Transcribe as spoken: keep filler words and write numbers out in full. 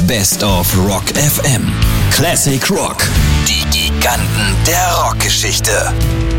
Best of Rock F M. Classic Rock. Die Giganten der Rockgeschichte.